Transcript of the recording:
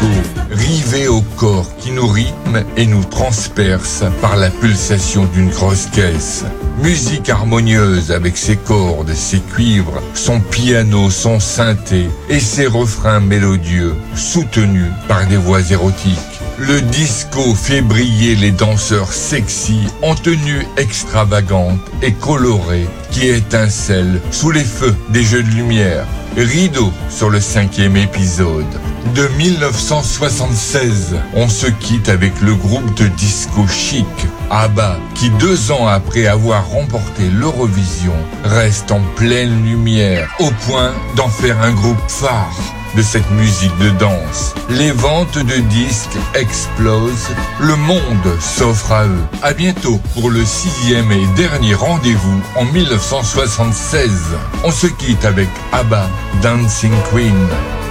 disco, rivé au corps qui nous rythme et nous transperce par la pulsation d'une grosse caisse. Musique harmonieuse avec ses cordes, ses cuivres, son piano, son synthé et ses refrains mélodieux, soutenus par des voix érotiques. Le disco fait briller les danseurs sexy en tenue extravagante et colorée qui étincellent sous les feux des jeux de lumière. Rideau sur le 5e épisode. De 1976, on se quitte avec le groupe de disco chic, ABBA, qui 2 ans après avoir remporté l'Eurovision, reste en pleine lumière, au point d'en faire un groupe phare de cette musique de danse. Les ventes de disques explosent, le monde s'offre à eux. À bientôt pour le 6e et dernier rendez-vous en 1976. On se quitte avec ABBA, Dancing Queen.